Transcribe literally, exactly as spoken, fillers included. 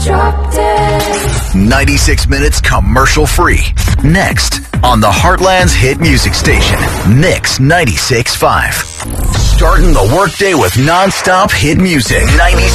Drop dead. ninety-six minutes commercial free. Next on the Heartland's hit music station, Mix ninety-six point five. Starting the workday with non-stop hit music. ninety